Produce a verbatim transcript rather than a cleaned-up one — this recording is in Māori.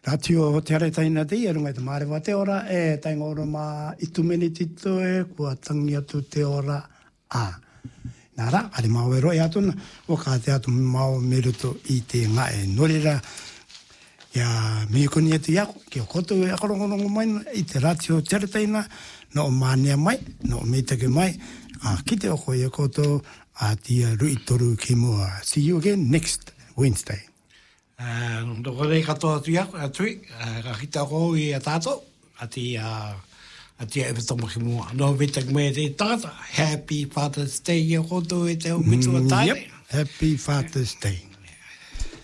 Ratio te are taina te ia rungai te marewa te ora e tainga ora mā itu meni tito e kua tangi atu te ora a. Nara, ari mau e roi atu na, o ka te atu mau meruto i te ngā e norira ia me koni atu iako, ki o koto e akarongorongo mai i te ratio te are taina, no o mānea mai, no o meitake mai, a kite o koe e koto a tia rui toru ki mua. See you again next Wednesday. Ndo kore katoa tu iako, atui, ka kita ko i a tātou, ati a ati a ewe tomo ki mua. No vitak me te tata, Happy Father's Day i a koto e te o mitu a tae. Yep, Happy Father's Day.